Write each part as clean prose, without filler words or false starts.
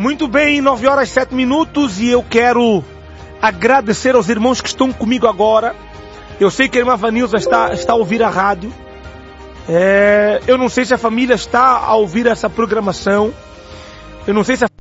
Muito bem, 9 horas e 7 minutos e eu quero agradecer aos irmãos que estão comigo agora. Eu sei que a irmã Vanilza está a ouvir a rádio. Eu não sei se a família está a ouvir essa programação. Eu não sei se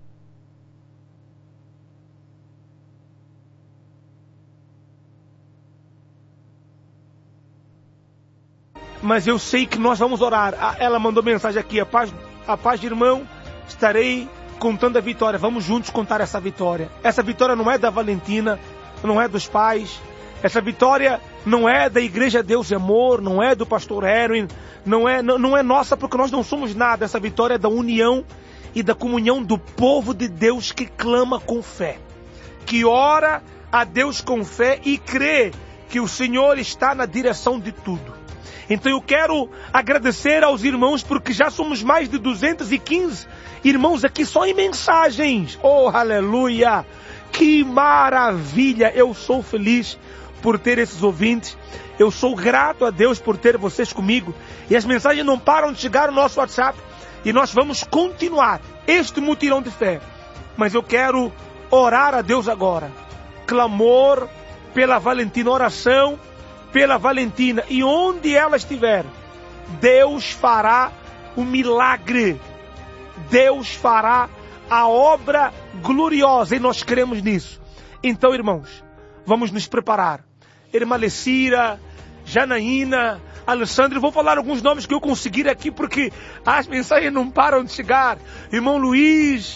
mas eu sei que nós vamos orar. Ela mandou mensagem aqui: a paz de irmão, estarei contando a vitória. Vamos juntos contar essa vitória. Essa vitória não é da Valentina, não é dos pais. Essa vitória não é da Igreja Deus e Amor, não é do pastor Erwin, não é nossa, porque nós não somos nada. Essa vitória é da união e da comunhão do povo de Deus que clama com fé, que ora a Deus com fé e crê que o Senhor está na direção de tudo. Então eu quero agradecer aos irmãos, porque já somos mais de 215 irmãos aqui só em mensagens. Oh, aleluia! Que maravilha! Eu sou feliz por ter esses ouvintes. Eu sou grato a Deus por ter vocês comigo. E as mensagens não param de chegar no nosso WhatsApp. E nós vamos continuar este mutirão de fé. Mas eu quero orar a Deus agora. Clamor pela Valentina, oração pela Valentina, e onde ela estiver, Deus fará o milagre, Deus fará a obra gloriosa, e nós cremos nisso. Então, irmãos, vamos nos preparar. Irmã Lecira, Janaína, Alessandro, vou falar alguns nomes que eu conseguir aqui, porque as mensagens não param de chegar. Irmão Luiz,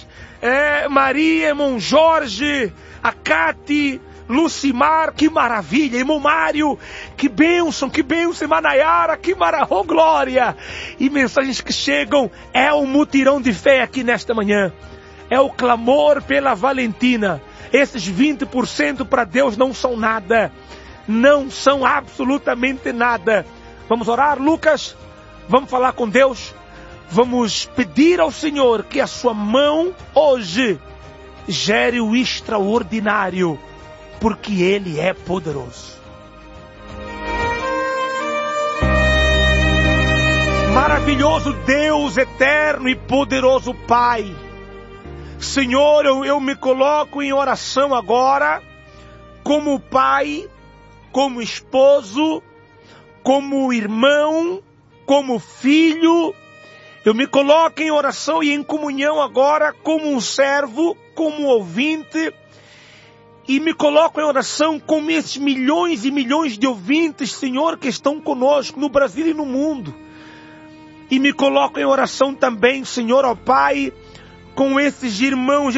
Maria, irmão Jorge, a Cati, Lucimar, que maravilha, irmão Mário, que bênção, irmã Nayara, que maravilha, oh glória, e mensagens que chegam, é um mutirão de fé aqui nesta manhã, é o clamor pela Valentina. Esses 20% para Deus não são nada, não são absolutamente nada. Vamos orar, Lucas, vamos falar com Deus, vamos pedir ao Senhor que a sua mão hoje gere o extraordinário, porque Ele é poderoso. Maravilhoso Deus, eterno e poderoso Pai. Senhor, eu me coloco em oração agora, como pai, como esposo, como irmão, como filho. Eu me coloco em oração e em comunhão agora, como um servo, como um ouvinte. E me coloco em oração com esses milhões e milhões de ouvintes, Senhor, que estão conosco no Brasil e no mundo. E me coloco em oração também, Senhor, ó Pai, com esses irmãos